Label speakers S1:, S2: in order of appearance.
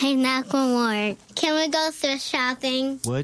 S1: Today's not gonna work. Can we go thrift shopping?
S2: What?